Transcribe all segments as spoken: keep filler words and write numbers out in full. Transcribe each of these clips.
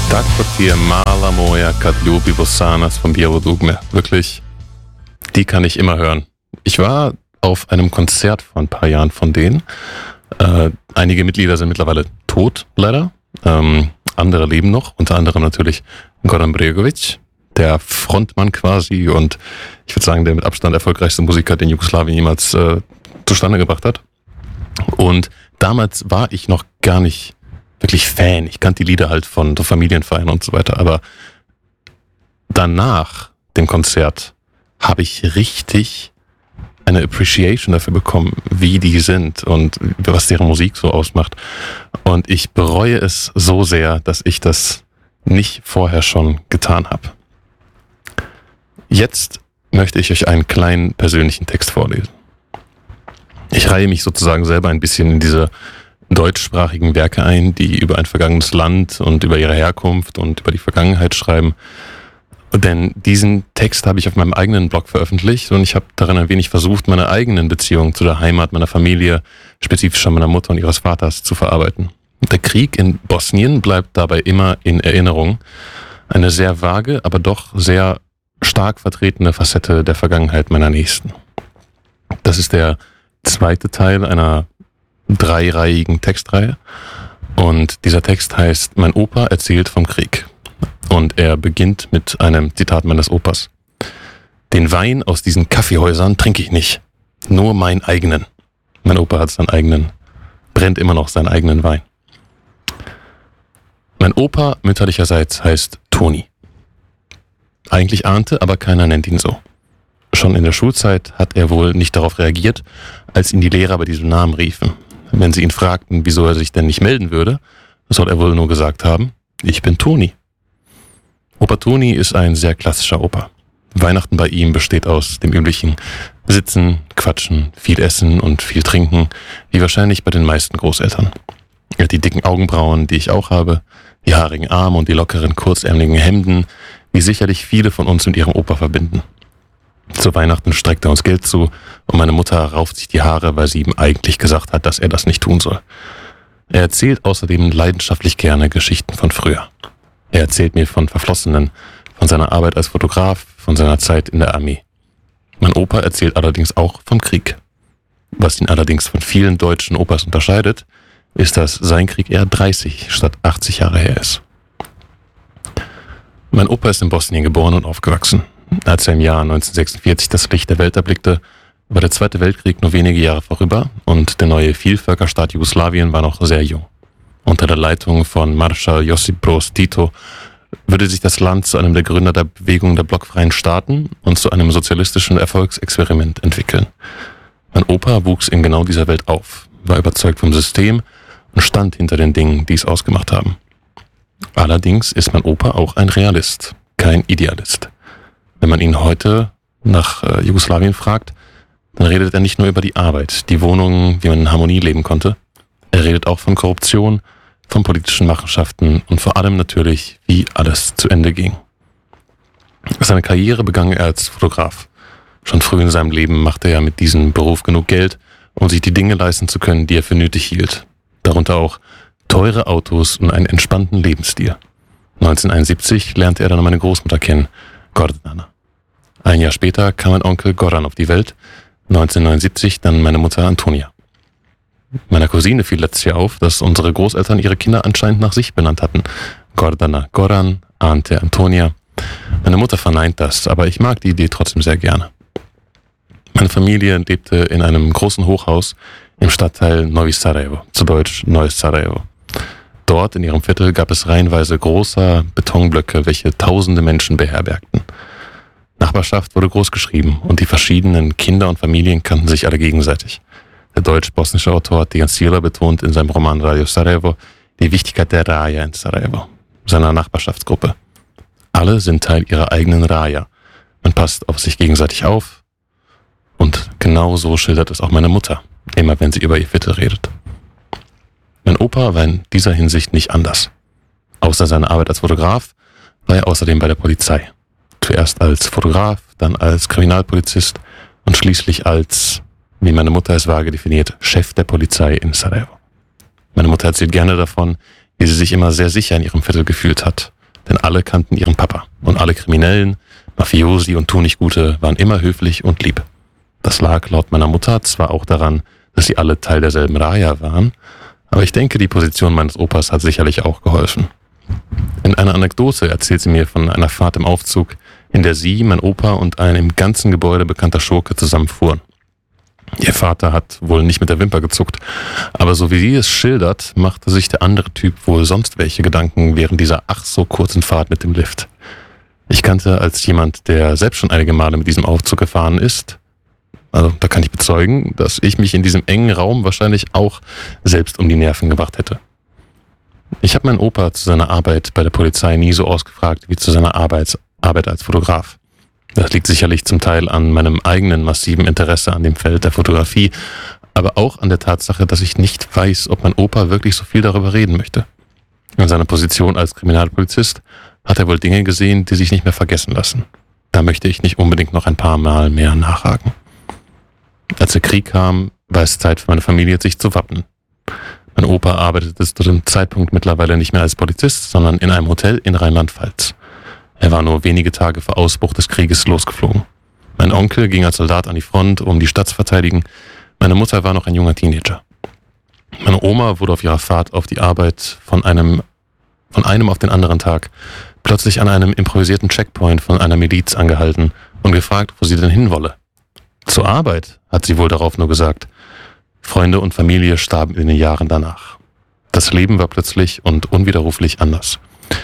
Tako ti je mala moja kad ljubi Bosanas von Bielo Dugme. Wirklich, die kann ich immer hören. Ich war auf einem Konzert vor ein paar Jahren von denen. Äh, einige Mitglieder sind mittlerweile tot, leider. Ähm, andere leben noch, unter anderem natürlich Goran Bregovic, der Frontmann quasi und ich würde sagen, der mit Abstand erfolgreichste Musiker, den Jugoslawien jemals äh, zustande gebracht hat. Und damals war ich noch gar nicht wirklich Fan. Ich kannte die Lieder halt von so Familienfeiern und so weiter. Aber danach dem Konzert habe ich richtig eine Appreciation dafür bekommen, wie die sind und was deren Musik so ausmacht. Und ich bereue es so sehr, dass ich das nicht vorher schon getan habe. Jetzt möchte ich euch einen kleinen persönlichen Text vorlesen. Ich reihe mich sozusagen selber ein bisschen in diese deutschsprachigen Werke ein, die über ein vergangenes Land und über ihre Herkunft und über die Vergangenheit schreiben. Denn diesen Text habe ich auf meinem eigenen Blog veröffentlicht und ich habe darin ein wenig versucht, meine eigenen Beziehungen zu der Heimat, meiner Familie, spezifisch an meiner Mutter und ihres Vaters zu verarbeiten. Der Krieg in Bosnien bleibt dabei immer in Erinnerung. Eine sehr vage, aber doch sehr stark vertretene Facette der Vergangenheit meiner Nächsten. Das ist der zweite Teil einer dreireihigen Textreihe und dieser Text heißt Mein Opa erzählt vom Krieg und er beginnt mit einem Zitat meines Opas. Den Wein aus diesen Kaffeehäusern trinke ich nicht, nur meinen eigenen. Mein Opa hat seinen eigenen, brennt immer noch seinen eigenen Wein. Mein Opa mütterlicherseits heißt Toni. Eigentlich ahnte, aber keiner nennt ihn so. Schon in der Schulzeit hat er wohl nicht darauf reagiert, als ihn die Lehrer bei diesem Namen riefen. Wenn sie ihn fragten, wieso er sich denn nicht melden würde, soll er wohl nur gesagt haben, ich bin Toni. Opa Toni ist ein sehr klassischer Opa. Weihnachten bei ihm besteht aus dem üblichen Sitzen, Quatschen, viel Essen und viel Trinken, wie wahrscheinlich bei den meisten Großeltern. Er hat die dicken Augenbrauen, die ich auch habe, die haarigen Arme und die lockeren, kurzärmeligen Hemden, die sicherlich viele von uns mit ihrem Opa verbinden. Zu Weihnachten streckt er uns Geld zu und meine Mutter rauft sich die Haare, weil sie ihm eigentlich gesagt hat, dass er das nicht tun soll. Er erzählt außerdem leidenschaftlich gerne Geschichten von früher. Er erzählt mir von Verflossenen, von seiner Arbeit als Fotograf, von seiner Zeit in der Armee. Mein Opa erzählt allerdings auch vom Krieg. Was ihn allerdings von vielen deutschen Opas unterscheidet, ist, dass sein Krieg eher dreißig statt achtzig Jahre her ist. Mein Opa ist in Bosnien geboren und aufgewachsen. Als er im Jahr neunzehnhundertsechsundvierzig das Licht der Welt erblickte, war der Zweite Weltkrieg nur wenige Jahre vorüber und der neue Vielvölkerstaat Jugoslawien war noch sehr jung. Unter der Leitung von Marschall Josip Broz Tito würde sich das Land zu einem der Gründer der Bewegung der blockfreien Staaten und zu einem sozialistischen Erfolgsexperiment entwickeln. Mein Opa wuchs in genau dieser Welt auf, war überzeugt vom System und stand hinter den Dingen, die es ausgemacht haben. Allerdings ist mein Opa auch ein Realist, kein Idealist. Wenn man ihn heute nach äh, Jugoslawien fragt, dann redet er nicht nur über die Arbeit, die Wohnungen, wie man in Harmonie leben konnte. Er redet auch von Korruption, von politischen Machenschaften und vor allem natürlich, wie alles zu Ende ging. Seine Karriere begann er als Fotograf. Schon früh in seinem Leben machte er mit diesem Beruf genug Geld, um sich die Dinge leisten zu können, die er für nötig hielt. Darunter auch teure Autos und einen entspannten Lebensstil. neunzehnhunderteinundsiebzig lernte er dann meine Großmutter kennen, Gordana. Ein Jahr später kam mein Onkel Goran auf die Welt, neunzehnhundertneunundsiebzig dann meine Mutter Antonia. Meiner Cousine fiel letztes Jahr auf, dass unsere Großeltern ihre Kinder anscheinend nach sich benannt hatten. Gordana Goran, Ante Antonia. Meine Mutter verneint das, aber ich mag die Idee trotzdem sehr gerne. Meine Familie lebte in einem großen Hochhaus im Stadtteil Novi Sarajevo, zu Deutsch Neues Sarajevo. Dort in ihrem Viertel gab es reihenweise großer Betonblöcke, welche tausende Menschen beherbergten. Nachbarschaft wurde großgeschrieben und die verschiedenen Kinder und Familien kannten sich alle gegenseitig. Der deutsch-bosnische Autor Tijan Sila betont in seinem Roman Radio Sarajevo die Wichtigkeit der Raja in Sarajevo, seiner Nachbarschaftsgruppe. Alle sind Teil ihrer eigenen Raja. Man passt auf sich gegenseitig auf und genau so schildert es auch meine Mutter, immer wenn sie über ihr Viertel redet. Mein Opa war in dieser Hinsicht nicht anders. Außer seiner Arbeit als Fotograf war er außerdem bei der Polizei. Zuerst als Fotograf, dann als Kriminalpolizist und schließlich als, wie meine Mutter es vage definiert, Chef der Polizei in Sarajevo. Meine Mutter erzählt gerne davon, wie sie sich immer sehr sicher in ihrem Viertel gefühlt hat. denn alle kannten ihren Papa. Und alle Kriminellen, Mafiosi und Tunichtgute waren immer höflich und lieb. Das lag laut meiner Mutter zwar auch daran, dass sie alle Teil derselben Raya waren, aber ich denke, die Position meines Opas hat sicherlich auch geholfen. In einer Anekdote erzählt sie mir von einer Fahrt im Aufzug, in der sie, mein Opa und ein im ganzen Gebäude bekannter Schurke zusammenfuhren. Ihr Vater hat wohl nicht mit der Wimper gezuckt, aber so wie sie es schildert, machte sich der andere Typ wohl sonst welche Gedanken während dieser ach so kurzen Fahrt mit dem Lift. Ich kannte als jemand, der selbst schon einige Male mit diesem Aufzug gefahren ist, also da kann ich bezeugen, dass ich mich in diesem engen Raum wahrscheinlich auch selbst um die Nerven gebracht hätte. Ich habe meinen Opa zu seiner Arbeit bei der Polizei nie so ausgefragt wie zu seiner Arbeits- Arbeit als Fotograf. Das liegt sicherlich zum Teil an meinem eigenen massiven Interesse an dem Feld der Fotografie, aber auch an der Tatsache, dass ich nicht weiß, ob mein Opa wirklich so viel darüber reden möchte. In seiner Position als Kriminalpolizist hat er wohl Dinge gesehen, die sich nicht mehr vergessen lassen. Da möchte ich nicht unbedingt noch ein paar Mal mehr nachhaken. Als der Krieg kam, war es Zeit für meine Familie, sich zu wappnen. Mein Opa arbeitete zu dem Zeitpunkt mittlerweile nicht mehr als Polizist, sondern in einem Hotel in Rheinland-Pfalz. Er war nur wenige Tage vor Ausbruch des Krieges losgeflogen. Mein Onkel ging als Soldat an die Front, um die Stadt zu verteidigen. Meine Mutter war noch ein junger Teenager. Meine Oma wurde auf ihrer Fahrt auf die Arbeit von einem, von einem auf den anderen Tag plötzlich an einem improvisierten Checkpoint von einer Miliz angehalten und gefragt, wo sie denn hin wolle. Zur Arbeit, hat sie wohl darauf nur gesagt. Freunde und Familie starben in den Jahren danach. Das Leben war plötzlich und unwiderruflich anders.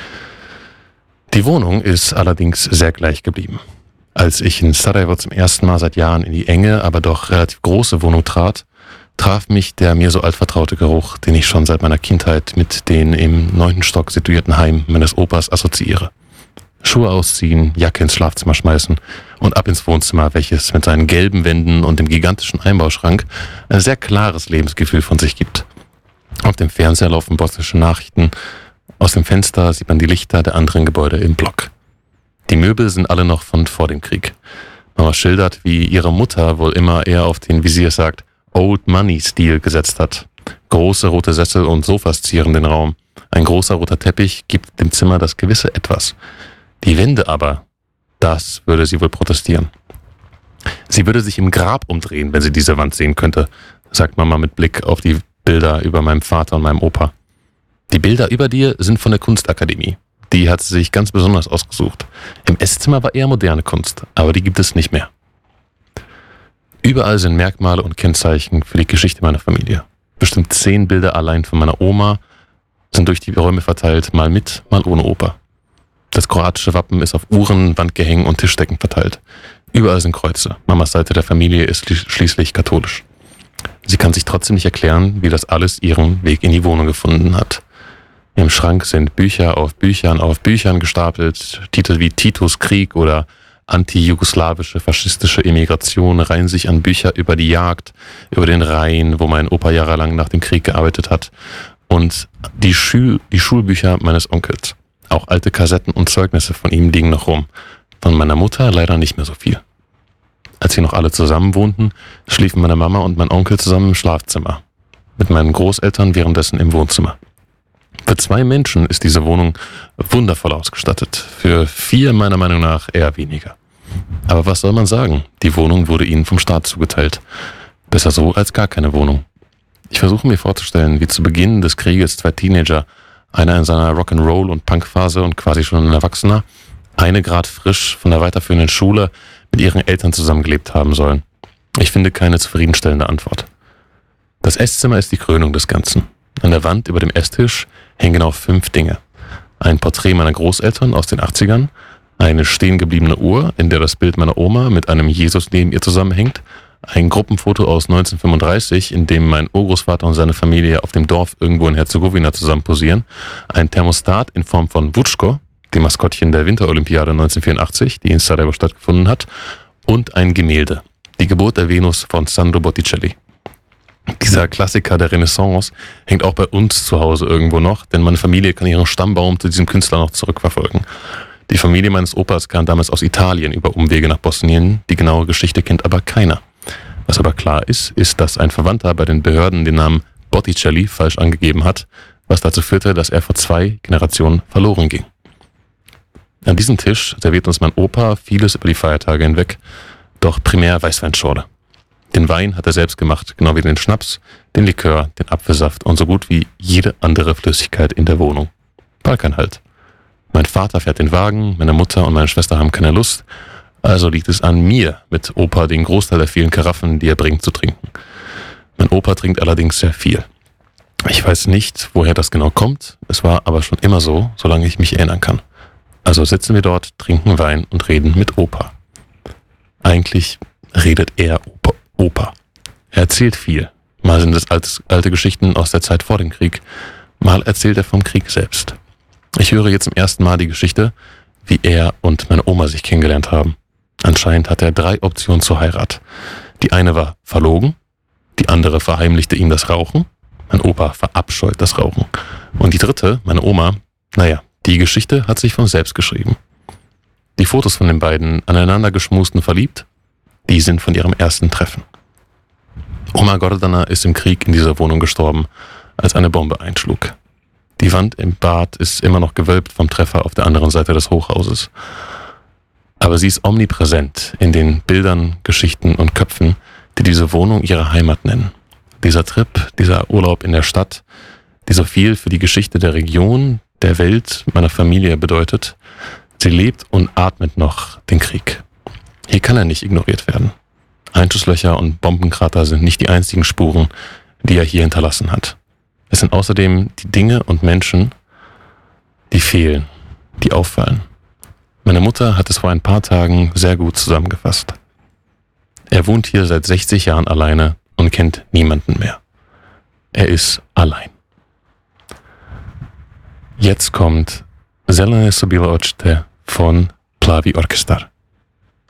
Die Wohnung ist allerdings sehr gleich geblieben. Als ich in Sarajevo zum ersten Mal seit Jahren in die enge, aber doch relativ große Wohnung trat, traf mich der mir so altvertraute Geruch, den ich schon seit meiner Kindheit mit den im neunten Stock situierten Heim meines Opas assoziiere. Schuhe ausziehen, Jacke ins Schlafzimmer schmeißen und ab ins Wohnzimmer, welches mit seinen gelben Wänden und dem gigantischen Einbauschrank ein sehr klares Lebensgefühl von sich gibt. Auf dem Fernseher laufen bosnische Nachrichten, aus dem Fenster sieht man die Lichter der anderen Gebäude im Block. Die Möbel sind alle noch von vor dem Krieg. Mama schildert, wie ihre Mutter wohl immer eher auf den, wie sie es sagt, Old Money-Stil gesetzt hat. Große rote Sessel und Sofas zieren den Raum. Ein großer roter Teppich gibt dem Zimmer das gewisse Etwas. Die Wände aber, das würde sie wohl protestieren. Sie würde sich im Grab umdrehen, wenn sie diese Wand sehen könnte, sagt Mama mit Blick auf die Bilder über meinem Vater und meinem Opa. Die Bilder über dir sind von der Kunstakademie. Die hat sie sich ganz besonders ausgesucht. Im Esszimmer war eher moderne Kunst, aber die gibt es nicht mehr. Überall sind Merkmale und Kennzeichen für die Geschichte meiner Familie. Bestimmt zehn Bilder allein von meiner Oma sind durch die Räume verteilt, mal mit, mal ohne Opa. Das kroatische Wappen ist auf Uhren, Wandgehängen und Tischdecken verteilt. Überall sind Kreuze. Mamas Seite der Familie ist schließlich katholisch. Sie kann sich trotzdem nicht erklären, wie das alles ihren Weg in die Wohnung gefunden hat. Im Schrank sind Bücher auf Büchern auf Büchern gestapelt. Titel wie Titos Krieg oder anti-jugoslawische faschistische Emigration reihen sich an Bücher über die Jagd, über den Rhein, wo mein Opa jahrelang nach dem Krieg gearbeitet hat, und die, Schul- die Schulbücher meines Onkels. Auch alte Kassetten und Zeugnisse von ihm liegen noch rum. Von meiner Mutter leider nicht mehr so viel. Als wir noch alle zusammen wohnten, schliefen meine Mama und mein Onkel zusammen im Schlafzimmer. Mit meinen Großeltern währenddessen im Wohnzimmer. Für zwei Menschen ist diese Wohnung wundervoll ausgestattet. Für vier meiner Meinung nach eher weniger. Aber was soll man sagen? Die Wohnung wurde ihnen vom Staat zugeteilt. Besser so als gar keine Wohnung. Ich versuche mir vorzustellen, wie zu Beginn des Krieges zwei Teenager, einer in seiner Rock'n'Roll- und Punkphase und quasi schon ein Erwachsener, eine Grad frisch von der weiterführenden Schule mit ihren Eltern zusammengelebt haben sollen. Ich finde keine zufriedenstellende Antwort. Das Esszimmer ist die Krönung des Ganzen. An der Wand über dem Esstisch hängen genau fünf Dinge. Ein Porträt meiner Großeltern aus den achtzigern, eine stehengebliebene Uhr, in der das Bild meiner Oma mit einem Jesus neben ihr zusammenhängt, ein Gruppenfoto aus neunzehnhundertfünfunddreißig, in dem mein Urgroßvater und seine Familie auf dem Dorf irgendwo in Herzegowina zusammen posieren, ein Thermostat in Form von Vučko, dem Maskottchen der Winterolympiade neunzehnhundertvierundachtzig, die in Sarajevo stattgefunden hat, und ein Gemälde, die Geburt der Venus von Sandro Botticelli. Dieser Klassiker der Renaissance hängt auch bei uns zu Hause irgendwo noch, denn meine Familie kann ihren Stammbaum zu diesem Künstler noch zurückverfolgen. Die Familie meines Opas kam damals aus Italien über Umwege nach Bosnien, die genaue Geschichte kennt aber keiner. Was aber klar ist, ist, dass ein Verwandter bei den Behörden den Namen Botticelli falsch angegeben hat, was dazu führte, dass er vor zwei Generationen verloren ging. An diesem Tisch serviert uns mein Opa vieles über die Feiertage hinweg, doch primär Weißweinschorle. Den Wein hat er selbst gemacht, genau wie den Schnaps, den Likör, den Apfelsaft und so gut wie jede andere Flüssigkeit in der Wohnung. Balkan halt. Mein Vater fährt den Wagen, meine Mutter und meine Schwester haben keine Lust, also liegt es an mir, mit Opa den Großteil der vielen Karaffen, die er bringt, zu trinken. Mein Opa trinkt allerdings sehr viel. Ich weiß nicht, woher das genau kommt, es war aber schon immer so, solange ich mich erinnern kann. Also sitzen wir dort, trinken Wein und reden mit Opa. Eigentlich redet er Opa. Opa. Er erzählt viel. Mal sind es alte, alte Geschichten aus der Zeit vor dem Krieg, mal erzählt er vom Krieg selbst. Ich höre jetzt zum ersten Mal die Geschichte, wie er und meine Oma sich kennengelernt haben. Anscheinend hatte er drei Optionen zur Heirat. Die eine war verlogen, die andere verheimlichte ihm das Rauchen, mein Opa verabscheut das Rauchen. Und die dritte, meine Oma, naja, die Geschichte hat sich von selbst geschrieben. Die Fotos von den beiden aneinander geschmusten verliebt, die sind von ihrem ersten Treffen. Oma Gordana ist im Krieg in dieser Wohnung gestorben, als eine Bombe einschlug. Die Wand im Bad ist immer noch gewölbt vom Treffer auf der anderen Seite des Hochhauses. Aber sie ist omnipräsent in den Bildern, Geschichten und Köpfen, die diese Wohnung ihre Heimat nennen. Dieser Trip, dieser Urlaub in der Stadt, die so viel für die Geschichte der Region, der Welt, meiner Familie bedeutet, sie lebt und atmet noch den Krieg. Hier kann er nicht ignoriert werden. Einschusslöcher und Bombenkrater sind nicht die einzigen Spuren, die er hier hinterlassen hat. Es sind außerdem die Dinge und Menschen, die fehlen, die auffallen. Meine Mutter hat es vor ein paar Tagen sehr gut zusammengefasst. Er wohnt hier seit sechzig Jahren alleine und kennt niemanden mehr. Er ist allein. Jetzt kommt Zelene Sobilo Očte von Plavi Orkestar.